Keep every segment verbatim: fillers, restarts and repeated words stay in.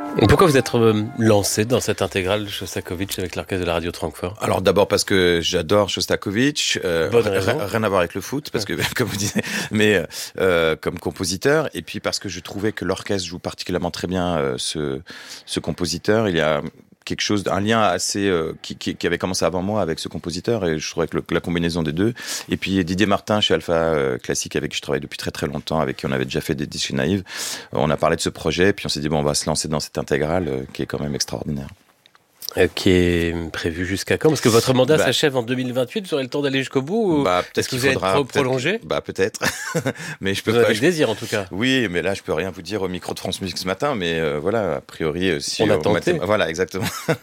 Pourquoi vous êtes euh, lancé dans cette intégrale Shostakovich avec l'orchestre de la radio de Francfort ? Alors d'abord parce que j'adore Shostakovich, euh, Bonne raison. r- rien à voir avec le foot, parce que comme vous disiez, mais euh, comme compositeur, et puis parce que je trouvais que l'orchestre joue particulièrement très bien euh, ce ce compositeur. Il y a quelque chose, un lien assez euh, qui, qui, qui avait commencé avant moi avec ce compositeur, et je trouvais que le, la combinaison des deux. Et puis Didier Martin chez Alpha euh, Classique, avec qui je travaille depuis très très longtemps, avec qui on avait déjà fait des disques naïves. On a parlé de ce projet, puis on s'est dit bon, on va se lancer dans cette intégrale euh, qui est quand même extraordinaire. Euh, qui est prévu jusqu'à quand ? Parce que votre mandat bah, s'achève en deux mille vingt-huit, vous aurez le temps d'aller jusqu'au bout ou bah, peut-être est-ce que qu'il vous allez faudra, être peut-être, prolongé ? Bah peut-être, mais je peux vous pas. avez Je... le désir en tout cas. Oui, mais là je peux rien vous dire au micro de France Musique ce matin, mais euh, voilà, a priori euh, si on a euh, tenté. Mathém... Voilà, exactement.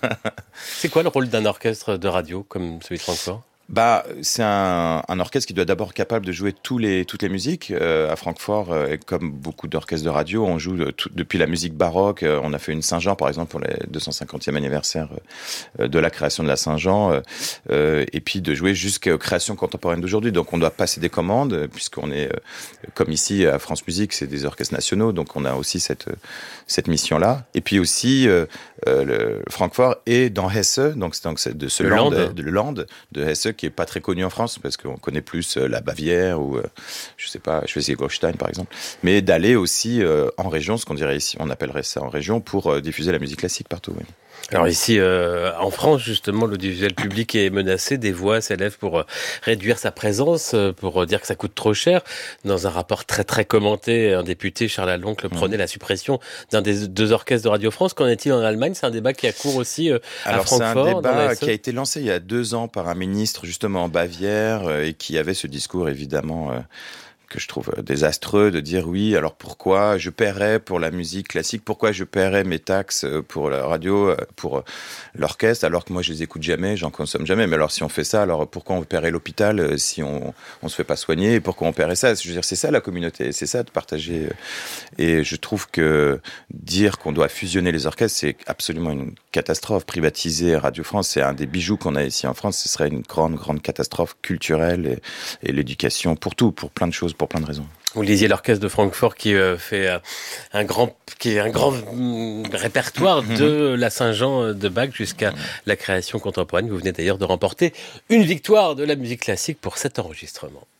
C'est quoi le rôle d'un orchestre de radio comme celui de Francfort ? Bah, c'est un, un orchestre qui doit d'abord être capable de jouer tous les, toutes les musiques. Euh, à Francfort, euh, comme beaucoup d'orchestres de radio, on joue tout, depuis la musique baroque. Euh, on a fait une Saint-Jean, par exemple, pour les deux cent cinquantième anniversaire euh, de la création de la Saint-Jean. Euh, et puis de jouer jusqu'aux créations contemporaines d'aujourd'hui. Donc on doit passer des commandes, puisqu'on est, euh, comme ici à France Musique, c'est des orchestres nationaux. Donc on a aussi cette, cette mission-là. Et puis aussi, euh, euh, le Francfort est dans Hesse, donc c'est, donc c'est de ce le land, land. de, le land de Hesse, qui est pas très connu en France parce qu'on connaît plus euh, la Bavière ou euh, je sais pas, Schleswig-Holstein par exemple, mais d'aller aussi euh, en région, ce qu'on dirait ici, on appellerait ça en région, pour euh, diffuser la musique classique partout. Oui. Alors ici, euh, en France, justement, l'audiovisuel public est menacé. Des voix s'élèvent pour euh, réduire sa présence, euh, pour euh, dire que ça coûte trop cher. Dans un rapport très très commenté, un député, Charles Aloncle, prônait mmh. la suppression d'un des deux orchestres de Radio France. Qu'en est-il en Allemagne ? C'est un débat qui a cours aussi euh, à Alors, Francfort. Alors c'est un débat qui a été lancé il y a deux ans par un ministre justement en Bavière euh, et qui avait ce discours évidemment... Euh, que je trouve désastreux, de dire oui, alors pourquoi je paierais pour la musique classique, pourquoi je paierais mes taxes pour la radio, pour l'orchestre, alors que moi je les écoute jamais, j'en consomme jamais. Mais alors si on fait ça, alors pourquoi on paierait l'hôpital si on on se fait pas soigner, et pourquoi on paierait ça ? Je veux dire, c'est ça la communauté, c'est ça de partager. Et je trouve que dire qu'on doit fusionner les orchestres, c'est absolument une catastrophe. Privatiser Radio France, c'est un des bijoux qu'on a ici en France, ce serait une grande, grande catastrophe culturelle et, et l'éducation pour tout, pour plein de choses, pour plein de raisons. Vous lisiez l'orchestre de Francfort qui euh, fait euh, un grand, qui est un grand mm, répertoire de la Saint-Jean de Bach jusqu'à la création contemporaine. Vous venez d'ailleurs de remporter une victoire de la musique classique pour cet enregistrement.